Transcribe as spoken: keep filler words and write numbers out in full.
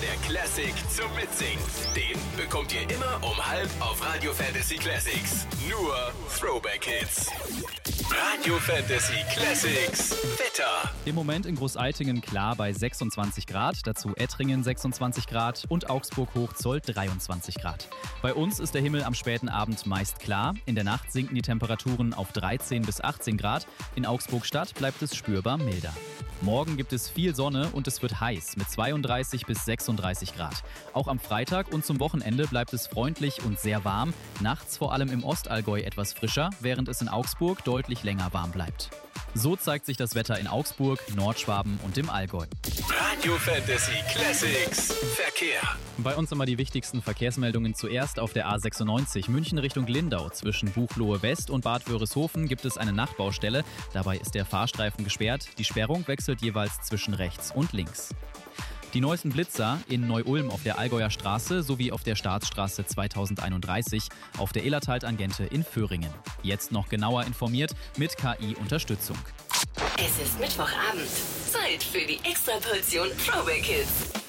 der Classic zum Mitsingen. Den bekommt ihr immer um halb auf Radio Fantasy Classics. Nur Throwback Hits. Radio Fantasy Classics Wetter. Im Moment in Großeitingen klar bei sechsundzwanzig Grad, dazu Ettringen sechsundzwanzig Grad und Augsburg-Hochzoll dreiundzwanzig Grad. Bei uns ist der Himmel am späten Abend meist klar. In der Nacht sinken die Temperaturen auf dreizehn bis achtzehn Grad. In Augsburg-Stadt bleibt es spürbar milder. Morgen gibt es viel Sonne und es wird heiß mit zweiunddreißig bis sechsunddreißig Grad. Auch am Freitag und zum Wochenende bleibt es freundlich und sehr warm. Nachts vor allem im Ostallgäu etwas frischer, während es in Augsburg deutlich länger warm bleibt. So zeigt sich das Wetter in Augsburg, Nordschwaben und im Allgäu. Radio Fantasy Classics Verkehr. Bei uns immer die wichtigsten Verkehrsmeldungen zuerst auf der A sechsundneunzig München Richtung Lindau. Zwischen Buchloe West und Bad Wörishofen gibt es eine Nachbaustelle. Dabei ist der Fahrstreifen gesperrt. Die Sperrung wechselt jeweils zwischen rechts und links. Die neuesten Blitzer in Neu-Ulm auf der Allgäuer Straße sowie auf der Staatsstraße zweitausendeinunddreißig auf der Illertal-Tangente in Föhringen. Jetzt noch genauer informiert mit K I-Unterstützung. Es ist Mittwochabend. Zeit für die Extraportion Throwback Hits.